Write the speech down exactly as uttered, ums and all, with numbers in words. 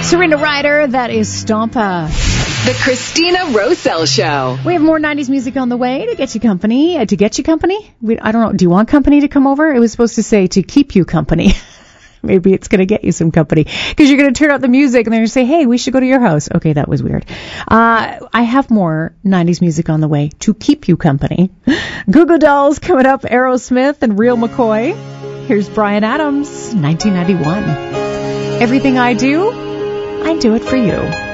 Serena Ryder, that is Stompa. The Christina Roselle Show. We have more nineties music on the way to get you company. Uh, to get you company? We, I don't know. Do you want company to come over? It was supposed to say to keep you company. Maybe it's going to get you some company. Because you're going to turn up the music and they're going to say, hey, we should go to your house. Okay, that was weird. Uh, I have more nineties music on the way to keep you company. Goo Goo Dolls coming up, Aerosmith and Real McCoy. Here's Bryan Adams, nineteen ninety-one. Everything I do, I do it for you.